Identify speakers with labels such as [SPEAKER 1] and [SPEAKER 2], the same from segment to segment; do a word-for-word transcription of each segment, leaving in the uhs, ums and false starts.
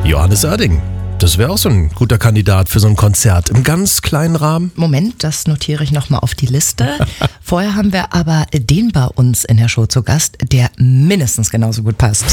[SPEAKER 1] Johannes Oerding. Das wäre auch so ein guter Kandidat für so ein Konzert im ganz kleinen Rahmen.
[SPEAKER 2] Moment, das notiere ich nochmal auf die Liste. Vorher haben wir aber den bei uns in der Show zu Gast, der mindestens genauso gut passt.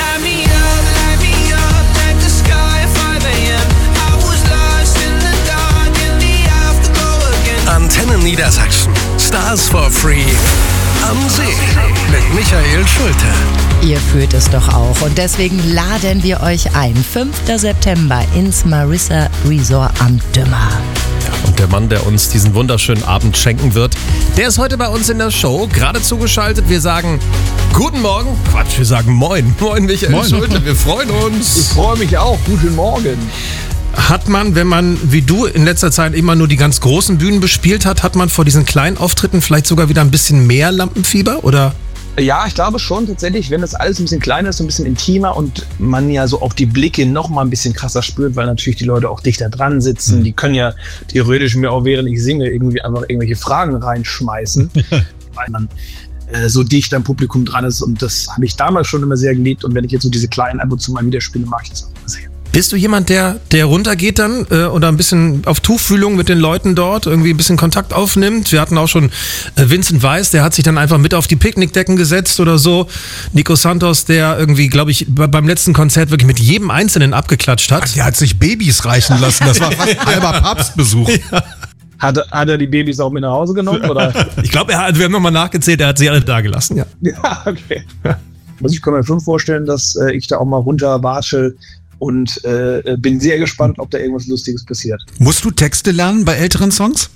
[SPEAKER 3] Antenne Niedersachsen. Stars for Free am See mit Michael Schulte.
[SPEAKER 2] Ihr fühlt es doch auch und deswegen laden wir euch ein. fünfter September ins Marissa Resort am Dümmer.
[SPEAKER 1] Und der Mann, der uns diesen wunderschönen Abend schenken wird, der ist heute bei uns in der Show, gerade zugeschaltet. Wir sagen guten Morgen, Quatsch, wir sagen moin. Moin Michael
[SPEAKER 4] Moin.
[SPEAKER 1] Schulte, wir freuen uns.
[SPEAKER 4] Ich freue mich auch. Guten Morgen.
[SPEAKER 5] Hat man, wenn man wie du in letzter Zeit immer nur die ganz großen Bühnen bespielt hat, hat man vor diesen kleinen Auftritten vielleicht sogar wieder ein bisschen mehr Lampenfieber, oder?
[SPEAKER 4] Ja, ich glaube schon tatsächlich, wenn das alles ein bisschen kleiner ist, so ein bisschen intimer und man ja so auch die Blicke noch mal ein bisschen krasser spürt, weil natürlich die Leute auch dichter dran sitzen. Mhm. Die können ja theoretisch mir auch, während ich singe, irgendwie einfach irgendwelche Fragen reinschmeißen, weil man äh, so dicht am Publikum dran ist. Und das habe ich damals schon immer sehr geliebt. Und wenn ich jetzt so diese kleinen ab und zu mal wieder spiele, mache ich das auch immer sehr.
[SPEAKER 5] Bist du jemand, der, der runtergeht dann äh, oder ein bisschen auf Tuchfühlung mit den Leuten dort, irgendwie ein bisschen Kontakt aufnimmt? Wir hatten auch schon äh, Vincent Weiss, der hat sich dann einfach mit auf die Picknickdecken gesetzt oder so. Nico Santos, der irgendwie, glaube ich, bei, beim letzten Konzert wirklich mit jedem Einzelnen abgeklatscht hat.
[SPEAKER 6] Ach, der hat sich Babys reichen lassen, das war fast ein halber Papstbesuch.
[SPEAKER 5] Ja.
[SPEAKER 4] Hat, hat er die Babys auch mit nach Hause genommen? Oder?
[SPEAKER 5] Ich glaube, er hat, wir haben nochmal nachgezählt, er hat sie alle da gelassen, ja.
[SPEAKER 4] Ja, okay. Also ich kann mir schon vorstellen, dass äh, ich da auch mal runterwatschel. Und äh, bin sehr gespannt, ob da irgendwas Lustiges passiert.
[SPEAKER 6] Musst du Texte lernen bei älteren Songs?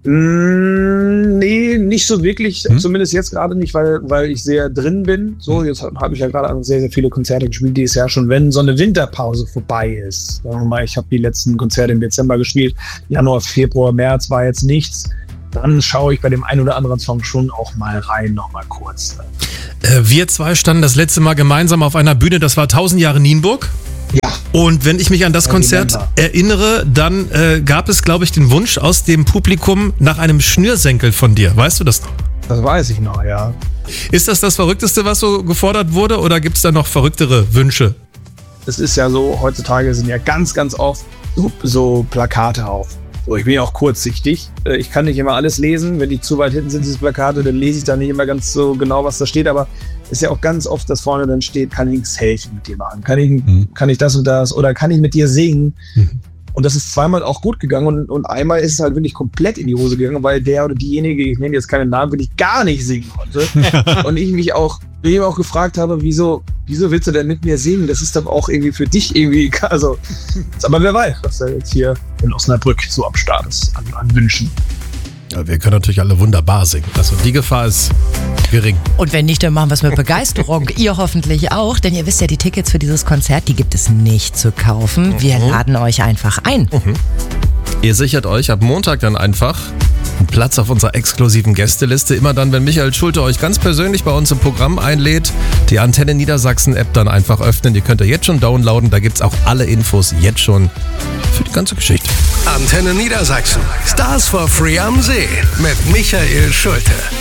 [SPEAKER 4] Mm, nee, nicht so wirklich.
[SPEAKER 6] Hm?
[SPEAKER 4] Zumindest jetzt gerade nicht, weil, weil ich sehr drin bin. So, jetzt habe hab ich ja gerade sehr, sehr viele Konzerte gespielt dieses Jahr schon, wenn so eine Winterpause vorbei ist. Sagen wir mal, ich habe die letzten Konzerte im Dezember gespielt. Januar, Februar, März war jetzt nichts. Dann schaue ich bei dem einen oder anderen Song schon auch mal rein, noch mal kurz.
[SPEAKER 5] Äh, wir zwei standen das letzte Mal gemeinsam auf einer Bühne, das war tausend Jahre Nienburg.
[SPEAKER 4] Ja.
[SPEAKER 5] Und wenn ich mich an das
[SPEAKER 4] Ja,
[SPEAKER 5] Konzert erinnere, dann äh, gab es, glaube ich, den Wunsch aus dem Publikum nach einem Schnürsenkel von dir. Weißt du das noch?
[SPEAKER 4] Das weiß ich noch, ja.
[SPEAKER 5] Ist das das Verrückteste, was so gefordert wurde, oder gibt es da noch verrücktere Wünsche?
[SPEAKER 4] Es ist ja so, heutzutage sind ja ganz, ganz oft so, so Plakate auf. So, ich bin ja auch kurzsichtig. Ich kann nicht immer alles lesen. Wenn die zu weit hinten sind, diese Plakate, dann lese ich da nicht immer ganz so genau, was da steht. Aber es ist ja auch ganz oft, dass vorne dann steht, kann ich ein Selfie mit dir machen? Kann ich, mhm. kann ich das und das? Oder kann ich mit dir singen? Mhm. Und das ist zweimal auch gut gegangen. Und, und einmal ist es halt wirklich komplett in die Hose gegangen, weil der oder diejenige, ich nenne jetzt keinen Namen, wirklich gar nicht singen konnte. Und ich mich auch, ich auch gefragt habe, wieso, wieso willst du denn mit mir singen? Das ist doch auch irgendwie für dich irgendwie, also, aber wer weiß, was da jetzt hier in Osnabrück so am Start ist an, an Wünschen.
[SPEAKER 1] Ja, wir können natürlich alle wunderbar singen. Also die Gefahr ist gering.
[SPEAKER 2] Und wenn nicht, dann machen wir es mit Begeisterung. Ihr hoffentlich auch, denn ihr wisst ja, die Tickets für dieses Konzert, die gibt es nicht zu kaufen. Wir mhm. laden euch einfach ein.
[SPEAKER 1] Mhm. Ihr sichert euch ab Montag dann einfach einen Platz auf unserer exklusiven Gästeliste. Immer dann, wenn Michael Schulte euch ganz persönlich bei uns im Programm einlädt, die Antenne Niedersachsen App dann einfach öffnen. Die könnt ihr jetzt schon downloaden. Da gibt es auch alle Infos jetzt schon für die ganze Geschichte.
[SPEAKER 3] Antenne Niedersachsen. Stars for Free am See mit Michael Schulte.